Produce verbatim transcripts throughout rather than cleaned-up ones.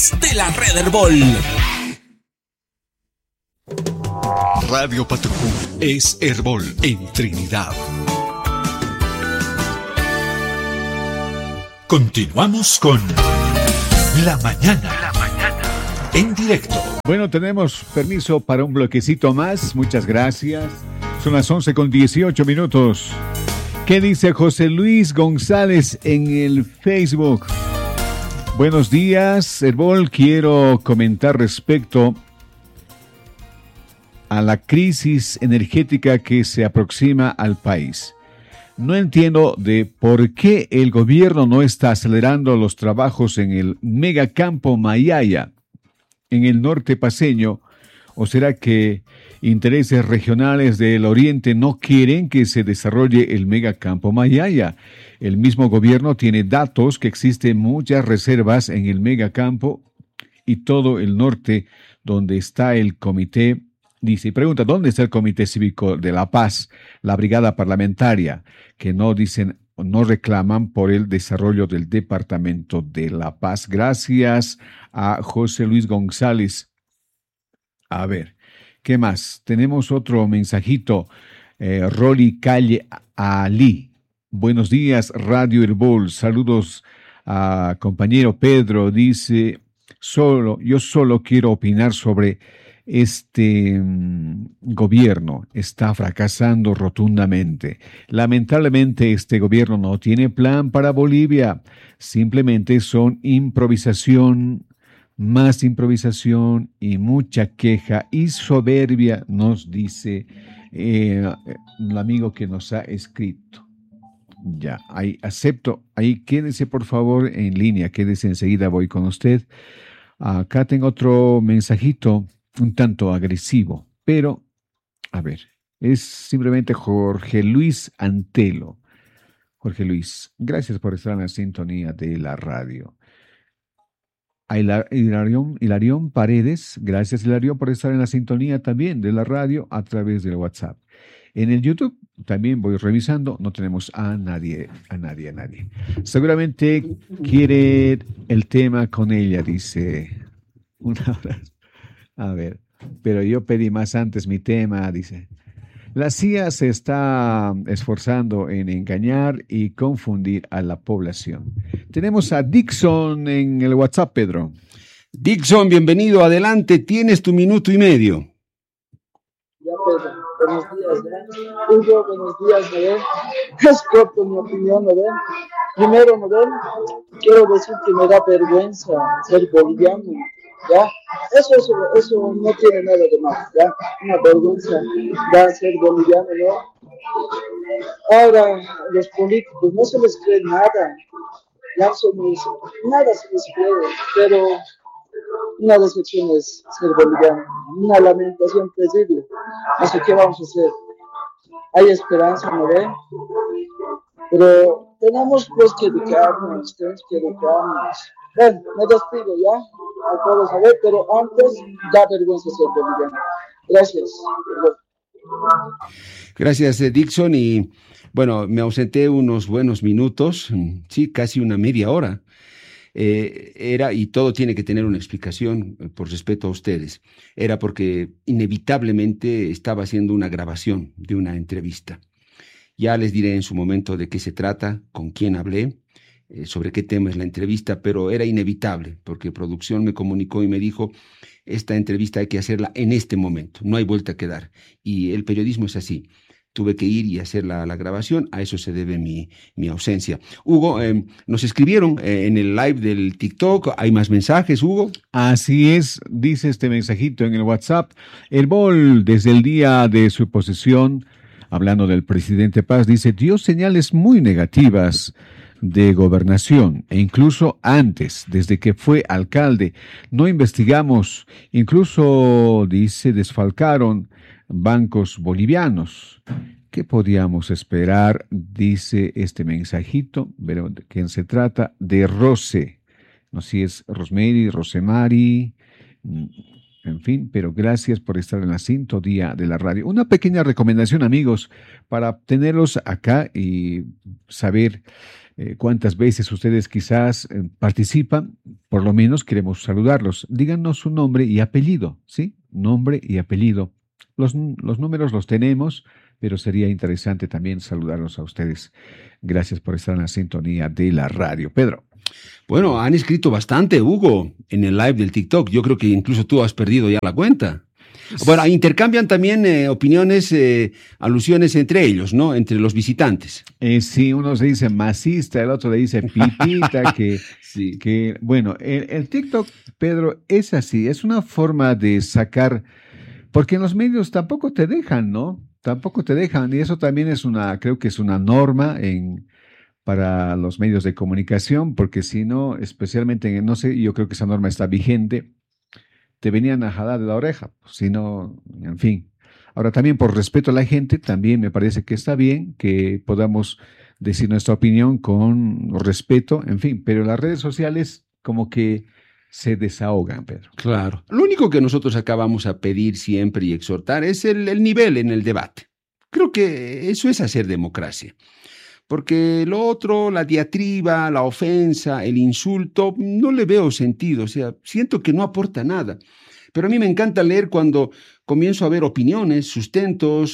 de la red Herbol. Radio Patrón es Herbol en Trinidad. Continuamos con La Mañana. La Mañana. En directo. Bueno, tenemos permiso para un bloquecito más. Muchas gracias. Son las once con dieciocho minutos. ¿Qué dice José Luis González en el Facebook? Buenos días, Herbol. Quiero comentar respecto a la crisis energética que se aproxima al país. No entiendo de por qué el gobierno no está acelerando los trabajos en el megacampo Mayaya, en el norte paceño, o será que intereses regionales del oriente no quieren que se desarrolle el megacampo Mayaya. El mismo gobierno tiene datos que existen muchas reservas en el megacampo y todo el norte donde está el comité. Dice y pregunta, ¿dónde está el Comité Cívico de la Paz, la brigada parlamentaria, que no dicen, no reclaman por el desarrollo del Departamento de la Paz? Gracias a José Luis González. A ver, ¿qué más? Tenemos otro mensajito. Eh, Rolly Calle Ali. Buenos días, Radio Herbol. Saludos a compañero Pedro. Dice, solo, yo solo quiero opinar sobre este um, gobierno. Está fracasando rotundamente. Lamentablemente este gobierno no tiene plan para Bolivia. Simplemente son improvisación, más improvisación y mucha queja y soberbia, nos dice eh, el amigo que nos ha escrito. Ya, ahí acepto. Ahí quédese por favor en línea, quédese enseguida, voy con usted. Acá tengo otro mensajito un tanto agresivo, pero a ver, es simplemente Jorge Luis Antelo. Jorge Luis, gracias por estar en la sintonía de la radio. A Hilarión, Hilarión Paredes, gracias Hilarión por estar en la sintonía también de la radio a través del WhatsApp. En el YouTube también voy revisando, no tenemos a nadie, a nadie, a nadie. Seguramente quiere el tema con ella, dice. Un abrazo. A ver, pero yo pedí más antes mi tema, dice. La C I A se está esforzando en engañar y confundir a la población. Tenemos a Dixon en el WhatsApp, Pedro. Dixon, bienvenido, adelante, tienes tu minuto y medio. Ya, Pedro, buenos días, ¿eh? Hugo, buenos días, ¿no ven? Es corto mi opinión, ¿no ven? Primero, ¿no ven? Quiero decir que me da vergüenza ser boliviano, ¿ya? Eso, eso, eso no tiene nada de más, ¿ya? Una vergüenza da ser boliviano, ¿no? Ahora, los políticos no se les cree nada, ya somos, nada se les cree, pero una decepción es ser boliviano, una lamentación terrible. Así que vamos a hacer. Hay esperanza, ¿no ven? Pero tenemos pues que educarnos, tenemos que educarnos. Bueno, me despido ya, a todos a ver, pero antes da vergüenza ser boliviano. Gracias. Gracias, Dixon, y bueno, me ausenté unos buenos minutos, sí, casi una media hora. Eh, era, y todo tiene que tener una explicación, eh, por respeto a ustedes, era porque inevitablemente estaba haciendo una grabación de una entrevista. Ya les diré en su momento de qué se trata, con quién hablé, eh, sobre qué tema es la entrevista, pero era inevitable, porque producción me comunicó y me dijo, esta entrevista hay que hacerla en este momento, no hay vuelta que dar, y el periodismo es así. Tuve que ir y hacer la, la grabación, a eso se debe mi, mi ausencia. Hugo, eh, nos escribieron eh, en el live del TikTok, ¿hay más mensajes, Hugo? Así es, dice este mensajito en el WhatsApp. Herbol, desde el día de su posesión, hablando del presidente Paz, dice, dio señales muy negativas de gobernación, e incluso antes, desde que fue alcalde, no investigamos, incluso, dice, desfalcaron bancos bolivianos. ¿Qué podíamos esperar? Dice este mensajito, pero ¿de quién se trata? De Rose. No sé si es Rosemary, Rosemary, en fin, pero gracias por estar en la sintonía de la radio. Una pequeña recomendación, amigos, para tenerlos acá y saber eh, cuántas veces ustedes quizás eh, participan. Por lo menos queremos saludarlos. Díganos su nombre y apellido, ¿sí? Nombre y apellido. Los, los números los tenemos, pero sería interesante también saludarlos a ustedes. Gracias por estar en la sintonía de la radio. Pedro. Bueno, han escrito bastante, Hugo, en el live del TikTok. Yo creo que incluso tú has perdido ya la cuenta. Bueno, intercambian también eh, opiniones, eh, alusiones entre ellos, ¿no? Entre los visitantes. Eh, sí, uno se dice masista, el otro le dice pipita, que, sí. que bueno, el, el TikTok, Pedro, es así, es una forma de sacar, porque en los medios tampoco te dejan, ¿no? Tampoco te dejan, y eso también es una, creo que es una norma en, para los medios de comunicación, porque si no, especialmente, en, no sé, yo creo que esa norma está vigente, te venían a jalar de la oreja, si no, en fin. Ahora también por respeto a la gente, también me parece que está bien que podamos decir nuestra opinión con respeto, en fin, pero las redes sociales como que se desahogan, Pedro. Claro. Lo único que nosotros acabamos a pedir siempre y exhortar es el, el nivel en el debate. Creo que eso es hacer democracia. Porque lo otro, la diatriba, la ofensa, el insulto, no le veo sentido, o sea, siento que no aporta nada. Pero a mí me encanta leer cuando comienzo a ver opiniones, sustentos,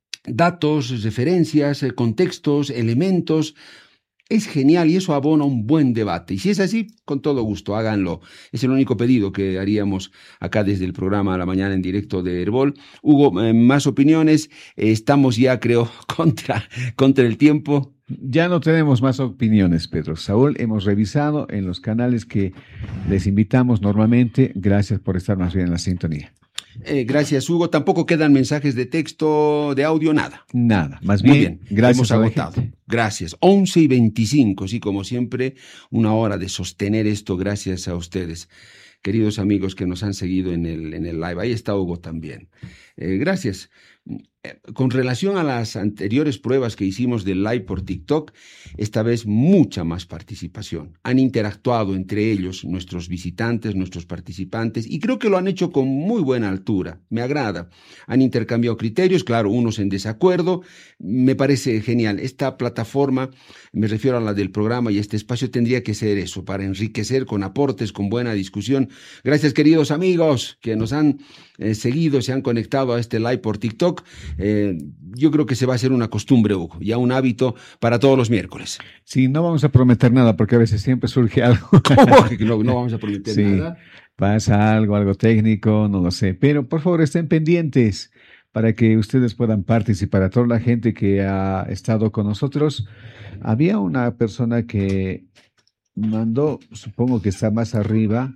datos, referencias, contextos, elementos. Es genial y eso abona un buen debate. Y si es así, con todo gusto, háganlo. Es el único pedido que haríamos acá desde el programa a la mañana en directo de Herbol. Hugo, eh, más opiniones. Eh, estamos ya, creo, contra, contra el tiempo. Ya no tenemos más opiniones, Pedro. Saúl, hemos revisado en los canales que les invitamos normalmente. Gracias por estar más bien en la sintonía. Eh, gracias, Hugo. Tampoco quedan mensajes de texto, de audio, nada. Nada, más bien, Muy bien. Gracias. Hemos agotado. Gracias. once y veinticinco, sí, como siempre, una hora de sostener esto gracias a ustedes, queridos amigos que nos han seguido en el, en el live. Ahí está Hugo también. Eh, gracias. Con relación a las anteriores pruebas que hicimos del live por TikTok, esta vez mucha más participación. Han interactuado entre ellos nuestros visitantes, nuestros participantes, y creo que lo han hecho con muy buena altura. Me agrada. Han intercambiado criterios, claro, unos en desacuerdo. Me parece genial. Esta plataforma, me refiero a la del programa y este espacio, tendría que ser eso, para enriquecer con aportes, con buena discusión. Gracias, queridos amigos que nos han eh, seguido, se han conectado a este live por TikTok. Eh, yo creo que se va a hacer una costumbre, Hugo, ya un hábito para todos los miércoles. Sí, no vamos a prometer nada porque a veces siempre surge algo. ¿Cómo? No, no vamos a prometer sí, nada. Pasa algo, algo técnico, no lo sé. Pero por favor estén pendientes para que ustedes puedan participar. A toda la gente que ha estado con nosotros, había una persona que mandó, supongo que está más arriba,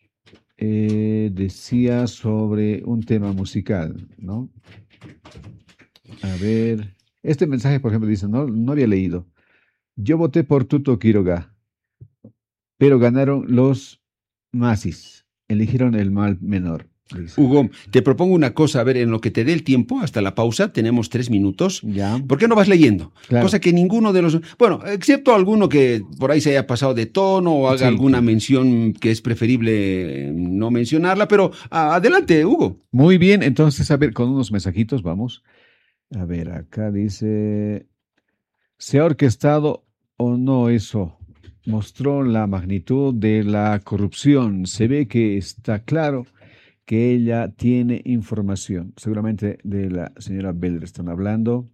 eh, decía sobre un tema musical, ¿no? A ver, este mensaje, por ejemplo, dice, no, no había leído. Yo voté por Tuto Quiroga, pero ganaron los Masis. Eligieron el mal menor. Dice. Hugo, te propongo una cosa, a ver, en lo que te dé el tiempo, hasta la pausa, tenemos tres minutos. Ya. ¿Por qué no vas leyendo? Claro. Cosa que ninguno de los... Bueno, excepto alguno que por ahí se haya pasado de tono o haga sí, alguna sí. mención que es preferible no mencionarla, pero a, adelante, Hugo. Muy bien, entonces, a ver, con unos mensajitos vamos. A ver, acá dice, ¿se ha orquestado o no eso? Mostró la magnitud de la corrupción. Se ve que está claro que ella tiene información. Seguramente de la señora Belder están hablando.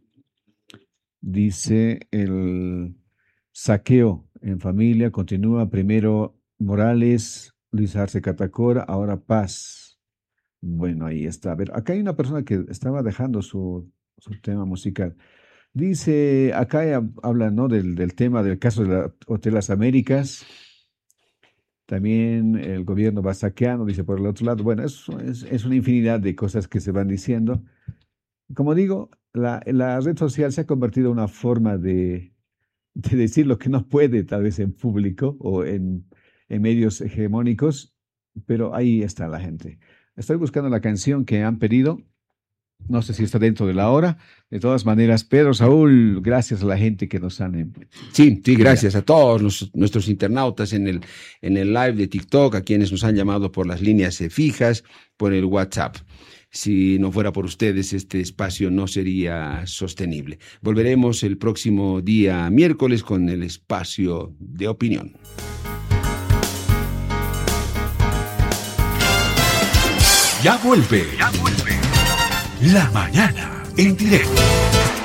Dice, el saqueo en familia continúa. Primero Morales, Luis Arce Catacora, ahora Paz. Bueno, ahí está. A ver, acá hay una persona que estaba dejando su... su tema musical. Dice, acá habla, ¿no? del, del tema del caso de la Hotel Las Américas. También el gobierno va saqueando, dice por el otro lado. Bueno, es, es, es una infinidad de cosas que se van diciendo. Como digo, la, la red social se ha convertido en una forma de, de decir lo que no puede, tal vez en público o en, en medios hegemónicos, pero ahí está la gente. Estoy buscando la canción que han pedido. No sé si está dentro de la hora. De todas maneras, Pedro, Saúl, gracias a la gente que nos han... Sí, sí, gracias a todos los, nuestros internautas en el, en el live de TikTok, a quienes nos han llamado por las líneas fijas, por el WhatsApp. Si no fuera por ustedes, este espacio no sería sostenible. Volveremos el próximo día miércoles con el espacio de opinión. Ya vuelve, ya vuelve. La mañana en directo.